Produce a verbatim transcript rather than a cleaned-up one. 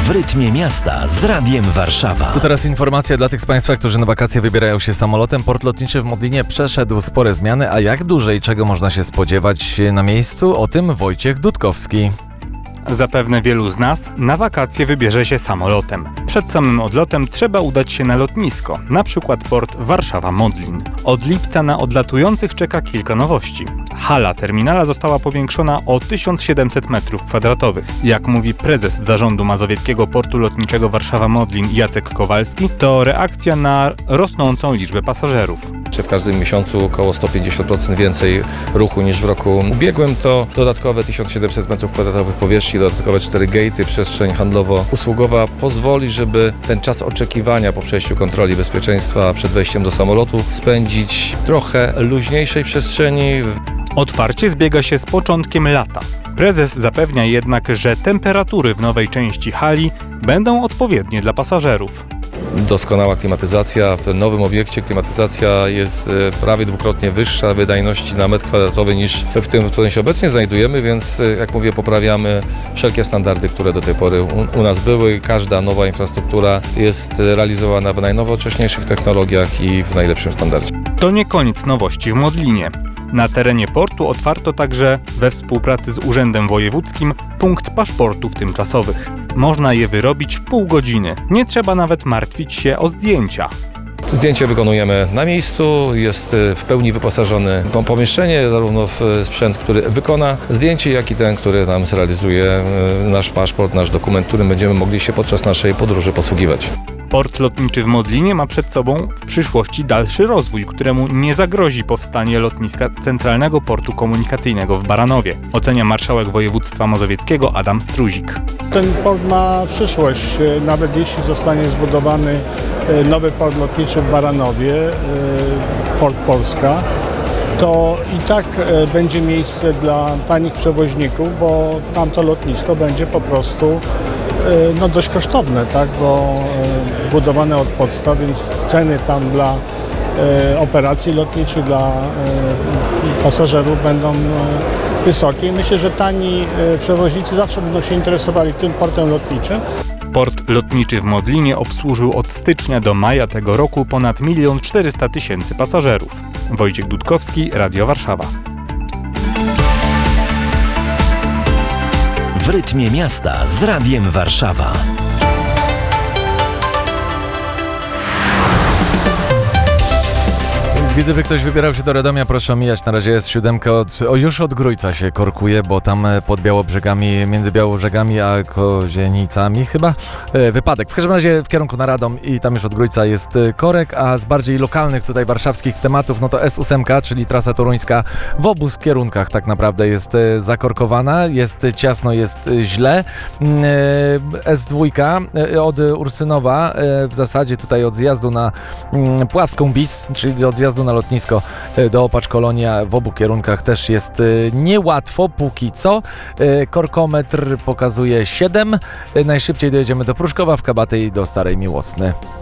W rytmie miasta z Radiem Warszawa. To teraz informacja dla tych z Państwa, którzy na wakacje wybierają się samolotem. Port lotniczy w Modlinie przeszedł spore zmiany, a jak duże i czego można się spodziewać na miejscu? O tym Wojciech Dudkowski. Zapewne wielu z nas na wakacje wybierze się samolotem. Przed samym odlotem trzeba udać się na lotnisko, na przykład port Warszawa-Modlin. Od lipca na odlatujących czeka kilka nowości. Hala terminala została powiększona o tysiąc siedemset metrów kwadratowych. Jak mówi prezes zarządu Mazowieckiego Portu Lotniczego Warszawa-Modlin Jacek Kowalski, to reakcja na rosnącą liczbę pasażerów. W każdym miesiącu około sto pięćdziesiąt procent więcej ruchu niż w roku ubiegłym. To dodatkowe tysiąc siedemset metrów kwadratowych powierzchni, dodatkowe cztery gatey, przestrzeń handlowo-usługowa pozwoli, żeby ten czas oczekiwania po przejściu kontroli bezpieczeństwa przed wejściem do samolotu spędzić w trochę luźniejszej przestrzeni. Otwarcie zbiega się z początkiem lata. Prezes zapewnia jednak, że temperatury w nowej części hali będą odpowiednie dla pasażerów. Doskonała klimatyzacja. W nowym obiekcie klimatyzacja jest prawie dwukrotnie wyższa wydajności na metr kwadratowy niż w tym, w którym się obecnie znajdujemy, więc jak mówię, poprawiamy wszelkie standardy, które do tej pory u, u nas były. Każda nowa infrastruktura jest realizowana w najnowocześniejszych technologiach i w najlepszym standardzie. To nie koniec nowości w Modlinie. Na terenie portu otwarto także we współpracy z Urzędem Wojewódzkim punkt paszportów tymczasowych. Można je wyrobić w pół godziny. Nie trzeba nawet martwić się o zdjęcia. Zdjęcie wykonujemy na miejscu, jest w pełni wyposażone pomieszczenie, zarówno w sprzęt, który wykona zdjęcie, jak i ten, który nam zrealizuje nasz paszport, nasz dokument, którym będziemy mogli się podczas naszej podróży posługiwać. Port lotniczy w Modlinie ma przed sobą w przyszłości dalszy rozwój, któremu nie zagrozi powstanie lotniska Centralnego Portu Komunikacyjnego w Baranowie, ocenia marszałek województwa mazowieckiego Adam Struzik. Ten port ma przyszłość, nawet jeśli zostanie zbudowany nowy port lotniczy w Baranowie, Port Polska, to i tak będzie miejsce dla tanich przewoźników, bo tamto lotnisko będzie po prostu no, dość kosztowne, tak, bo budowane od podstaw, więc ceny tam dla operacji lotniczych, dla pasażerów będą wysokie. Myślę, że tani przewoźnicy zawsze będą się interesowali tym portem lotniczym. Port lotniczy w Modlinie obsłużył od stycznia do maja tego roku ponad milion czterysta tysięcy pasażerów. Wojciech Dudkowski, Radio Warszawa. W rytmie miasta z Radiem Warszawa. Gdyby ktoś wybierał się do Radomia, proszę omijać. Na razie jest siódemka, od, o, już od Grójca się korkuje, bo tam pod Białobrzegami, między Białobrzegami a Kozienicami chyba e, wypadek. W każdym razie w kierunku na Radom i tam już od Grójca jest korek, a z bardziej lokalnych tutaj warszawskich tematów, no to S osiem, czyli trasa toruńska w obu kierunkach tak naprawdę jest e, zakorkowana, jest ciasno, jest źle. E, S dwa e, od Ursynowa e, w zasadzie tutaj od zjazdu na e, Puławską Bis, czyli od zjazdu na lotnisko do Opacz Kolonia w obu kierunkach też jest niełatwo póki co. Korkometr pokazuje siedem. Najszybciej dojedziemy do Pruszkowa, w Kabatej i do Starej Miłosny.